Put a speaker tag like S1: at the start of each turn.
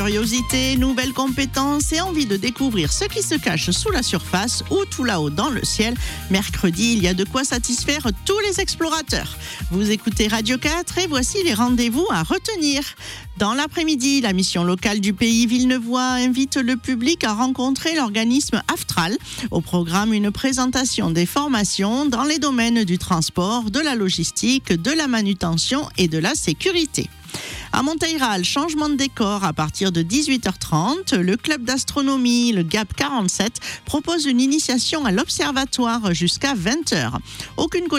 S1: Curiosité, nouvelles compétences et envie de découvrir ce qui se cache sous la surface ou tout là-haut dans le ciel. Mercredi, il y a de quoi satisfaire tous les explorateurs. Vous écoutez Radio 4 et voici les rendez-vous à retenir. Dans l'après-midi, la mission locale du pays Villenevois invite le public à rencontrer l'organisme Aftral. Au programme, une présentation des formations dans les domaines du transport, de la logistique, de la manutention et de la sécurité. À Monteyrhal, changement de décor à partir de 18h30. Le club d'astronomie, le GAP 47, propose une initiation à l'observatoire jusqu'à 20h. Aucune